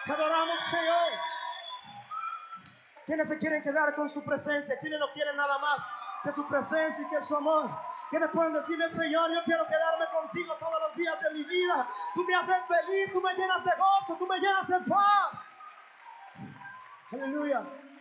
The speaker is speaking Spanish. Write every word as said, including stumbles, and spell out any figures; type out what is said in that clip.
Te adoramos, Señor. ¿Quiénes se quieren quedar con su presencia? ¿Quiénes no quieren nada más que su presencia y que su amor? ¿Quiénes pueden decirle, Señor, yo quiero quedarme contigo todos los días de mi vida? Tú me haces feliz, tú me llenas de gozo, tú me llenas de paz. Aleluya.